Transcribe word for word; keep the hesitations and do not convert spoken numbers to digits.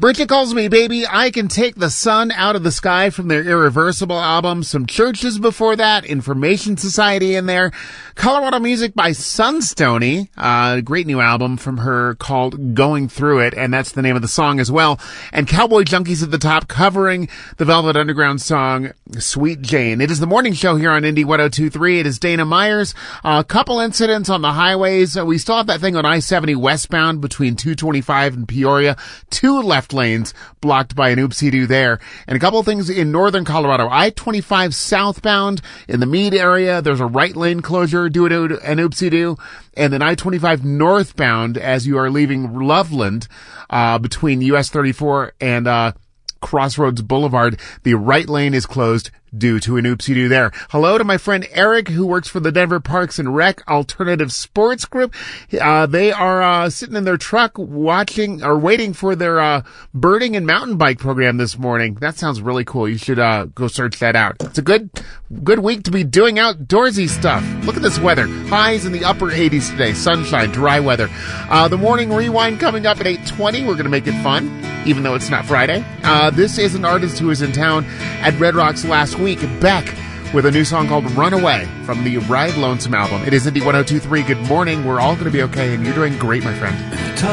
Bridget Calls Me Baby, I Can Take the Sun Out of the Sky from their Irreversible album. Some Churches before that, Information Society in there. Colorado music by Sunstoney, a uh, great new album from her called Going Through It, and that's the name of the song as well. And Cowboy Junkies at the top covering the Velvet Underground song Sweet Jane. It is the morning show here on Indy one oh two point three. It is Dana Myers. A uh, couple incidents on the highways. Uh, we still have that thing on I seventy westbound between two twenty-five and Peoria. Two left lanes blocked by an oopsie-doo there. And a couple of things in northern Colorado. I twenty-five southbound in the Meade area, there's a right lane closure due to an oopsie-doo. And then I twenty-five northbound as you are leaving Loveland, uh, between U S thirty-four and, uh, Crossroads Boulevard, the right lane is closed due to an oopsie-doo there. Hello to my friend Eric, who works for the Denver Parks and Rec Alternative Sports Group. Uh, they are, uh, sitting in their truck watching or waiting for their, uh, birding and mountain bike program this morning. That sounds really cool. You should, uh, go search that out. It's a good, good week to be doing outdoorsy stuff. Look at this weather. Highs in the upper eighties today. Sunshine, dry weather. Uh, the morning rewind coming up at eight twenty. We're going to make it fun, even though it's not Friday. Uh, this is an artist who was in town at Red Rocks last week. Beck with a new song called Runaway from the Ride Lonesome album. It is Indy one oh two point three. Good morning. We're all going to be okay, and you're doing great, my friend.